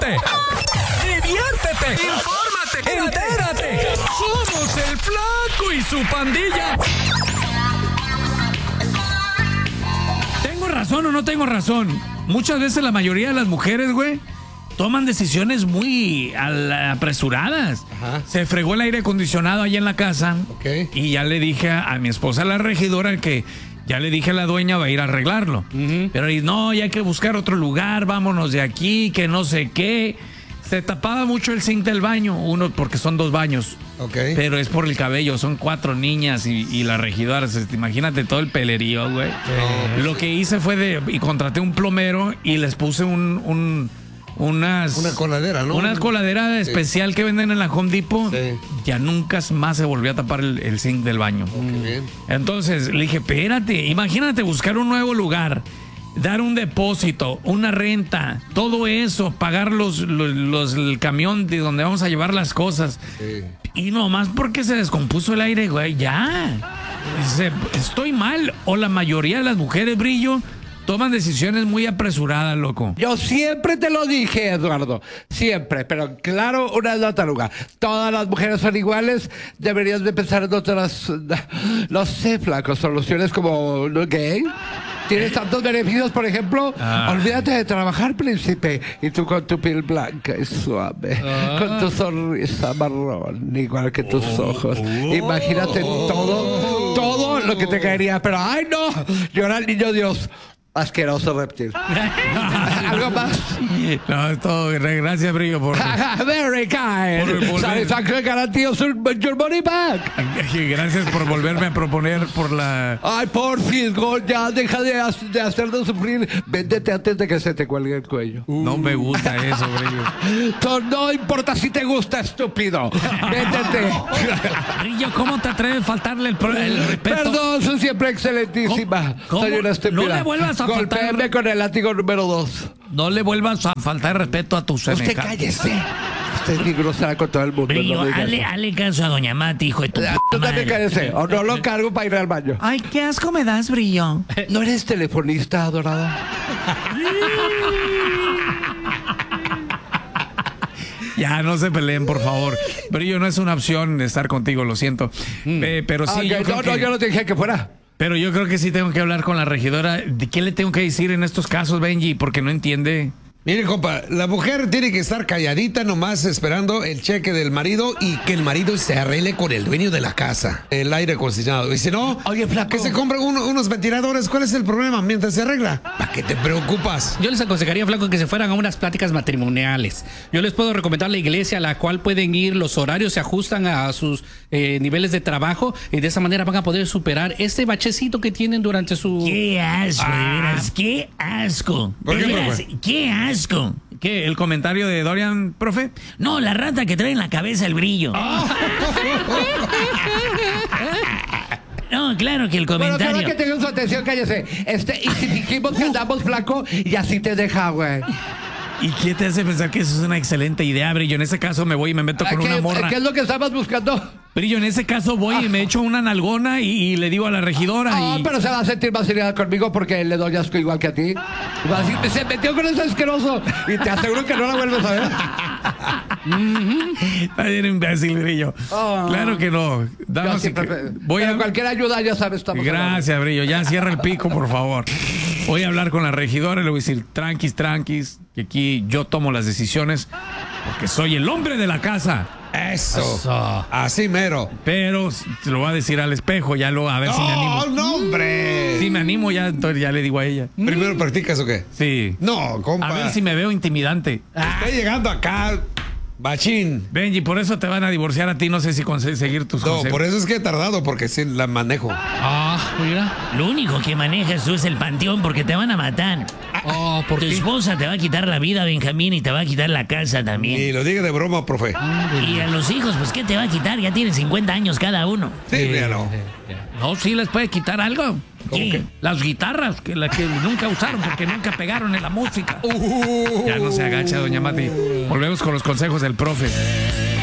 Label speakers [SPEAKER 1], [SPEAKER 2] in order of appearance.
[SPEAKER 1] diviértete, infórmate, entérate. Somos el Flaco y su pandilla. ¿Tengo razón o no tengo razón? Muchas veces la mayoría de las mujeres, güey, toman decisiones muy apresuradas.
[SPEAKER 2] Ajá. Se
[SPEAKER 1] fregó el aire acondicionado ahí en la casa.
[SPEAKER 2] Okay.
[SPEAKER 1] Y ya le dije a mi esposa, la regidora, que ya le dije a la dueña, va a ir a arreglarlo. Pero no, ya hay que buscar otro lugar, vámonos de aquí, que no sé qué. Se tapaba mucho el zinc del baño, uno porque son 2 baños.
[SPEAKER 2] Okay.
[SPEAKER 1] Pero es por el cabello, son 4 niñas y la regidora. Imagínate todo el pelerío, güey. Lo que hice fue y contraté un plomero y les puse una
[SPEAKER 2] coladera, ¿no?
[SPEAKER 1] Una coladera especial que venden en la Home Depot.
[SPEAKER 2] Sí.
[SPEAKER 1] Ya nunca más se volvió a tapar el zinc del baño.
[SPEAKER 2] Bien.
[SPEAKER 1] Entonces le dije, espérate, imagínate buscar un nuevo lugar, dar un depósito, una renta, todo eso, pagar el camión de donde vamos a llevar las cosas.
[SPEAKER 2] Sí.
[SPEAKER 1] Y nomás porque se descompuso el aire, güey, ya. Estoy mal. O la mayoría de las mujeres, Brillo, toman decisiones muy apresuradas, loco.
[SPEAKER 3] Yo siempre te lo dije, Eduardo. Siempre. Pero claro, una es la taruga. Todas las mujeres son iguales. Deberías de pensar en otras, no sé, Flaco, soluciones como gay. Tienes tantos beneficios, por ejemplo. Olvídate de trabajar, príncipe. Y tú con tu piel blanca y suave. Con tu sonrisa marrón, igual que tus ojos. Imagínate todo lo que te caería. Pero, ¡ay, no! Yo era el niño Dios. Asqueroso reptil. ¿Algo más?
[SPEAKER 1] No, es todo. Gracias, Brillo, por...
[SPEAKER 3] Very kind. Satisfaction guarantee your money back.
[SPEAKER 1] Gracias por volverme a proponer por la...
[SPEAKER 3] Ay, por fin, ya deja de hacernos sufrir. Véndete antes de que se te cuelgue el cuello.
[SPEAKER 1] No me gusta eso, Brillo.
[SPEAKER 3] No importa si te gusta, estúpido. Véndete.
[SPEAKER 1] Brillo, ¿cómo te atreves a faltarle el respeto?
[SPEAKER 3] Perdón, soy siempre excelentísima.
[SPEAKER 1] ¿Cómo?
[SPEAKER 3] Soy una estúpida.
[SPEAKER 1] No le vuelvas a
[SPEAKER 3] golpéame con el látigo número 2.
[SPEAKER 1] No le vuelvas a faltar respeto a tu semejantes.
[SPEAKER 3] Usted cállese. Usted es mi grosera con todo el mundo.
[SPEAKER 1] Brillo,
[SPEAKER 3] no
[SPEAKER 1] hazle caso a doña Mati, hijo de tu puta
[SPEAKER 3] Tú también
[SPEAKER 1] madre.
[SPEAKER 3] cállese. O no lo cargo para ir al baño.
[SPEAKER 1] Ay, qué asco me das, Brillo.
[SPEAKER 3] ¿No eres telefonista, adorada?
[SPEAKER 1] Ya, no se peleen, por favor. Brillo, no es una opción estar contigo, lo siento. Pero sí, yo creo que...
[SPEAKER 3] yo no te dije que fuera.
[SPEAKER 1] Pero yo creo que sí tengo que hablar con la regidora. ¿De qué le tengo que decir en estos casos, Benji? Porque no entiende.
[SPEAKER 2] Mire, compa, la mujer tiene que estar calladita nomás esperando el cheque del marido y que el marido se arregle con el dueño de la casa, el aire acondicionado. Y si no,
[SPEAKER 3] oye, Flaco,
[SPEAKER 2] que se compren unos ventiladores. ¿Cuál es el problema mientras se arregla? ¿Para qué te preocupas?
[SPEAKER 4] Yo les aconsejaría, Flaco, que se fueran a unas pláticas matrimoniales. Yo les puedo recomendar la iglesia a la cual pueden ir, los horarios se ajustan a sus niveles de trabajo y de esa manera van a poder superar este bachecito que tienen durante su...
[SPEAKER 1] ¡Qué asco, de veras! ¡Qué asco!
[SPEAKER 2] ¿Por qué,
[SPEAKER 1] De veras,
[SPEAKER 2] profe?
[SPEAKER 1] ¡qué asco! ¿Qué? ¿El comentario de Dorian, profe? No, la rata que trae en la cabeza el Brillo. No, claro que el
[SPEAKER 3] bueno,
[SPEAKER 1] comentario...
[SPEAKER 3] que tengan su atención, cállese. Y si dijimos que andamos, Flaco, y así te deja, güey.
[SPEAKER 1] ¿Y qué te hace pensar que eso es una excelente idea, Brillo? En ese caso me voy y me meto con una morra.
[SPEAKER 3] ¿Qué es lo que estabas buscando?
[SPEAKER 1] Brillo, en ese caso voy y me echo una nalgona y le digo a la regidora
[SPEAKER 3] pero se va a sentir más seriedad conmigo porque le doy asco igual que a ti. Va a decir, se metió con ese asqueroso y te aseguro que no la vuelves a ver.
[SPEAKER 1] Está bien imbécil, Brillo. Claro que no. Damas y voy a...
[SPEAKER 3] cualquier ayuda, ya sabes, estamos
[SPEAKER 1] Gracias,
[SPEAKER 3] hablando.
[SPEAKER 1] Brillo. Ya cierra el pico, por favor. Voy a hablar con la regidora y le voy a decir, tranquis, que aquí yo tomo las decisiones porque soy el hombre de la casa.
[SPEAKER 2] Eso. Así mero.
[SPEAKER 1] Pero se lo voy a decir al espejo, a ver si me animo.
[SPEAKER 2] ¡No, hombre!
[SPEAKER 1] Si me animo, entonces ya le digo a ella.
[SPEAKER 2] ¿Primero practicas o qué?
[SPEAKER 1] Sí.
[SPEAKER 2] No, compa.
[SPEAKER 1] A ver si me veo intimidante.
[SPEAKER 2] Está llegando acá, bachín.
[SPEAKER 1] Benji, por eso te van a divorciar a ti. No sé si seguir tus
[SPEAKER 2] No,
[SPEAKER 1] consejos.
[SPEAKER 2] por eso es que he tardado, porque sí la manejo.
[SPEAKER 4] mira.
[SPEAKER 1] Lo único que manejas tú es el panteón porque te van a matar.
[SPEAKER 4] ¿Por
[SPEAKER 1] Tu
[SPEAKER 4] qué?
[SPEAKER 1] esposa te va a quitar la vida, Benjamín, y te va a quitar la casa también.
[SPEAKER 2] Y lo diga de broma, profe.
[SPEAKER 1] Y a los hijos, pues, ¿qué te va a quitar? Ya tienen 50 años cada uno.
[SPEAKER 2] Sí, míralo.
[SPEAKER 1] No, sí les puede quitar algo.
[SPEAKER 2] ¿Cómo qué?
[SPEAKER 1] Las guitarras, que nunca usaron porque nunca pegaron en la música. Ya no se agacha, doña Mati. Volvemos con los consejos del profe.